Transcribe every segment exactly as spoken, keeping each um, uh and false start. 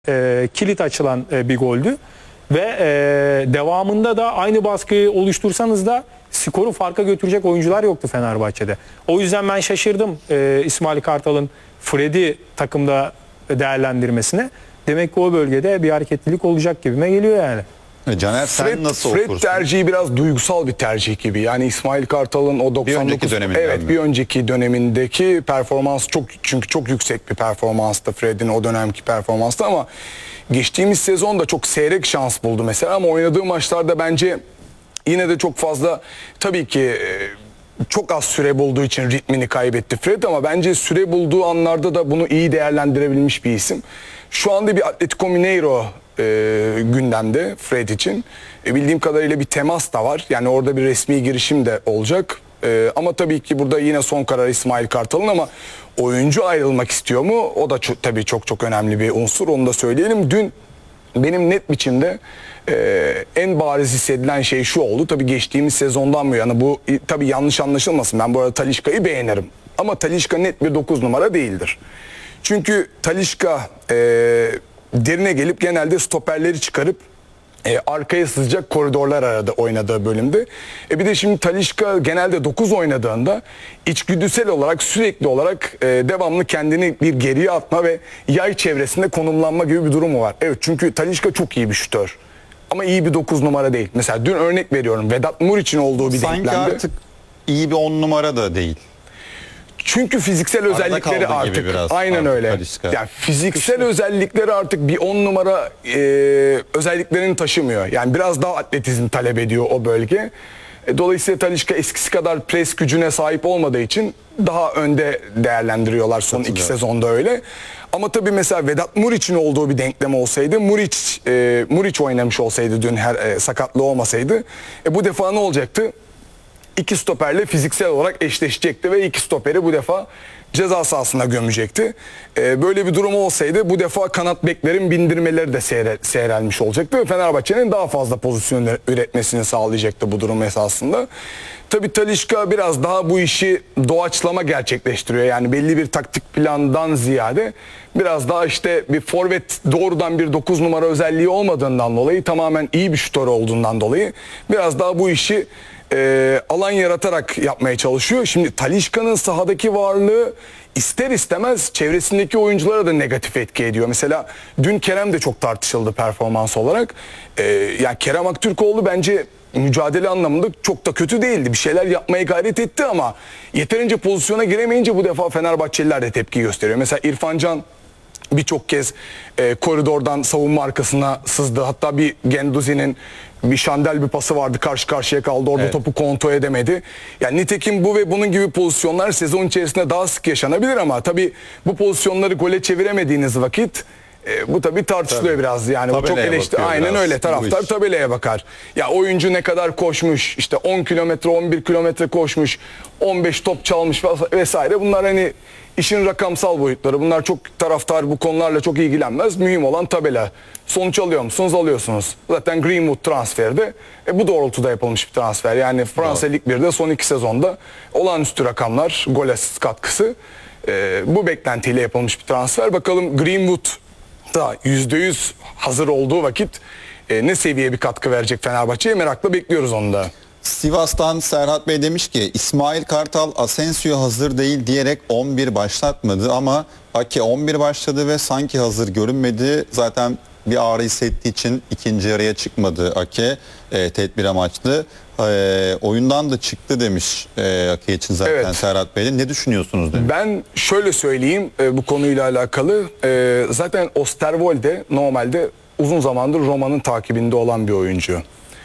e, kilit açılan e, bir goldü. Ve e, devamında da aynı baskıyı oluştursanız da skoru farka götürecek oyuncular yoktu Fenerbahçe'de. O yüzden ben şaşırdım e, İsmail Kartal'ın Fred'i takımda değerlendirmesine. Demek ki o bölgede bir hareketlilik olacak gibime geliyor yani. Caner sen Fred, nasıl Fred okursun? tercihi biraz duygusal bir tercih gibi. Yani İsmail Kartal'ın o doksan dokuz Bir önceki döneminden evet mi? bir önceki dönemindeki performans çok, çünkü çok yüksek bir performanstı Fred'in o dönemki performanstı, ama geçtiğimiz sezonda çok seyrek şans buldu mesela, ama oynadığı maçlarda bence yine de çok fazla, tabii ki e, çok az süre bulduğu için ritmini kaybetti Fred, ama bence süre bulduğu anlarda da bunu iyi değerlendirebilmiş bir isim. Şu anda bir Atletico Mineiro e, gündemde Fred için. E, bildiğim kadarıyla bir temas da var. Yani orada bir resmi girişim de olacak. E, ama tabii ki burada yine son karar İsmail Kartal'ın, ama oyuncu ayrılmak istiyor mu? O da çok, tabii çok çok önemli bir unsur. Onu da söyleyelim. Dün benim net biçimde e, en bariz hissedilen şey şu oldu. Tabii geçtiğimiz sezondan bu yana, bu tabii yanlış anlaşılmasın. Ben bu arada Talisca'yı beğenirim. Ama Talisca net bir dokuz numara değildir. Çünkü Talisca e, derine gelip genelde stoperleri çıkarıp e, arkaya sızacak koridorlar aradı oynadığı bölümde. E bir de şimdi Talisca genelde dokuz oynadığında içgüdüsel olarak sürekli olarak e, devamlı kendini bir geriye atma ve yay çevresinde konumlanma gibi bir durumu var. Evet, çünkü Talisca çok iyi bir şütör. Ama iyi bir dokuz numara değil. Mesela dün örnek veriyorum, Vedat Muriç'in olduğu bir Sanki denklemde. artık iyi bir on numara da değil. Çünkü fiziksel Arada özellikleri kaldı gibi artık biraz, aynen artık öyle. Talisca. Yani fiziksel özellikleri artık bir on numara e, özelliklerini taşımıyor. Yani biraz daha atletizm talep ediyor o bölge. E, dolayısıyla Talisca eskisi kadar pres gücüne sahip olmadığı için daha önde değerlendiriyorlar son iki sezonda öyle. Ama tabii mesela Vedat Muriç'in olduğu bir denklem olsaydı, Muriç e, Muriç oynamış olsaydı dün, her e, sakatlığı olmasaydı, e, bu defa ne olacaktı? İki stoperle fiziksel olarak eşleşecekti ve iki stoperi bu defa ceza sahasına gömecekti. Ee, böyle bir durum olsaydı bu defa kanat beklerin bindirmeleri de seyre, seyrelmiş olacaktı ve Fenerbahçe'nin daha fazla pozisyon üretmesini sağlayacaktı bu durum esasında. Tabii Talisca biraz daha bu işi doğaçlama gerçekleştiriyor. Yani belli bir taktik plandan ziyade biraz daha işte bir forvet, doğrudan bir dokuz numara özelliği olmadığından dolayı, tamamen iyi bir şutör olduğundan dolayı biraz daha bu işi E, alan yaratarak yapmaya çalışıyor. Şimdi Talisca'nın sahadaki varlığı ister istemez çevresindeki oyunculara da negatif etki ediyor. Mesela dün Kerem de çok tartışıldı performans olarak. E, yani Kerem Aktürkoğlu bence mücadele anlamında çok da kötü değildi. Bir şeyler yapmaya gayret etti, ama yeterince pozisyona giremeyince bu defa Fenerbahçeliler de tepki gösteriyor. Mesela İrfan Can birçok kez e, koridordan savunma arkasına sızdı. Hatta bir Genduzi'nin bir şandel bir pası vardı, karşı karşıya kaldı. Orada evet, topu kontrol edemedi. Yani nitekim bu ve bunun gibi pozisyonlar sezon içerisinde daha sık yaşanabilir, ama tabii bu pozisyonları gole çeviremediğiniz vakit e, bu tabii tartışılıyor tabii biraz. Yani bu çok eleştiri. Aynen öyle. Taraftar tabelaya bakar. Ya oyuncu ne kadar koşmuş, işte on kilometre, on bir kilometre koşmuş, on beş top çalmış vesaire. Bunlar hani işin rakamsal boyutları. Bunlar çok, taraftar bu konularla çok ilgilenmez. Mühim olan tabela. Sonuç alıyor musunuz? Alıyorsunuz. Zaten Greenwood transferde e, bu doğrultuda yapılmış bir transfer. Yani Fransa Lig bir'de son iki sezonda olağanüstü rakamlar, gol asist katkısı. E, bu beklentiyle yapılmış bir transfer. Bakalım Greenwood da yüzde yüz hazır olduğu vakit e, ne seviye bir katkı verecek Fenerbahçe'ye, merakla bekliyoruz onu da. Sivas'tan Serhat Bey demiş ki İsmail Kartal Asensio hazır değil diyerek on bir başlatmadı, ama Ake on bir başladı ve sanki hazır görünmedi. Zaten bir ağrı hissettiği için ikinci yarıya çıkmadı Ake, e, tedbir amaçlı. E, oyundan da çıktı demiş e, Ake için zaten evet, Serhat Bey'le. Ne düşünüyorsunuz demiş. Ben şöyle söyleyeyim e, bu konuyla alakalı. E, zaten Osterwolde normalde uzun zamandır Roma'nın takibinde olan bir oyuncu.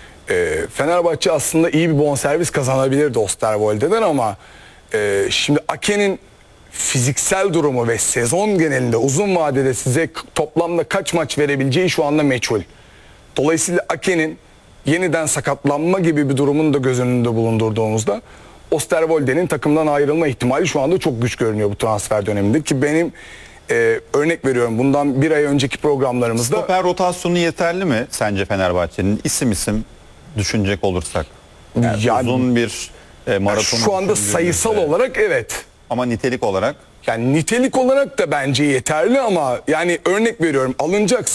E, Fenerbahçe aslında iyi bir bonservis kazanabilirdi Osterwolde'den, ama e, şimdi Ake'nin fiziksel durumu ve sezon genelinde uzun vadede size toplamda kaç maç verebileceği şu anda meçhul. Dolayısıyla Ake'nin yeniden sakatlanma gibi bir durumun da göz önünde bulundurduğumuzda Osterwolde'nin takımdan ayrılma ihtimali şu anda çok güç görünüyor bu transfer döneminde, ki benim e, örnek veriyorum bundan bir ay önceki programlarımızda. Stoper rotasyonu yeterli mi sence Fenerbahçe'nin, isim isim düşünecek olursak? Yani yani uzun bir e, maraton. Şu anda sayısal olarak evet. Ama nitelik olarak? Yani nitelik olarak da bence yeterli ama yani örnek veriyorum alınacak